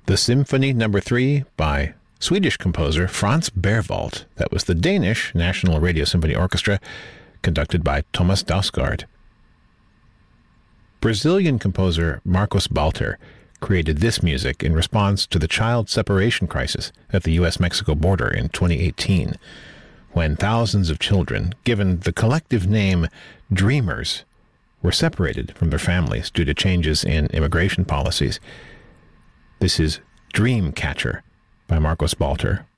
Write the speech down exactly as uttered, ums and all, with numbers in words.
the Symphony Number Three by Swedish composer Franz Berwald. That was the Danish National Radio Symphony Orchestra, conducted by Thomas Dausgaard. Brazilian composer Marcos Balter created this music in response to the child separation crisis at the U S Mexico border in twenty eighteen, when thousands of children, given the collective name Dreamers, were separated from their families due to changes in immigration policies. This is Dreamcatcher by Marcos Balter.